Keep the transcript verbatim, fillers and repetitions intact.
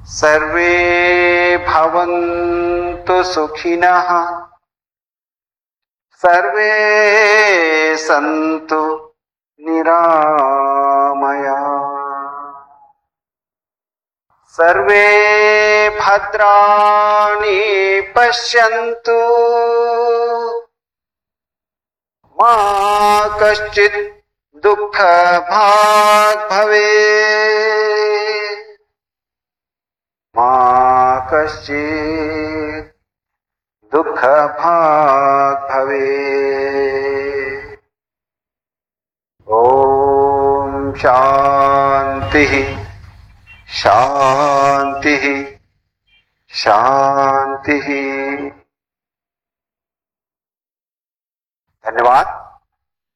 सर्वे भवन्तु सुखिनः, सर्वे सन्तु निरामया, सर्वे भद्राणि पश्यन्तु, मा कश्चित् दुःख भाग् भवेत्, मा कश्चित् दुःख भाग् भवेत्। ओम शांति शांति शांति। धन्यवाद।